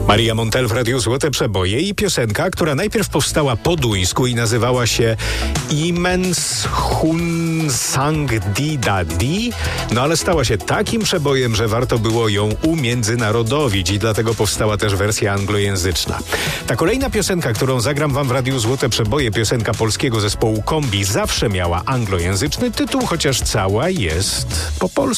Maria Montel w Radiu Złote Przeboje i piosenka, która najpierw powstała po duńsku i nazywała się Imens Hun Sang Di Da Di, no ale stała się takim przebojem, że warto było ją umiędzynarodowić i dlatego powstała też wersja anglojęzyczna. Ta kolejna piosenka, którą zagram wam w Radiu Złote Przeboje, piosenka polskiego zespołu Kombi, zawsze miała anglojęzyczny tytuł, chociaż cała jest po polsku.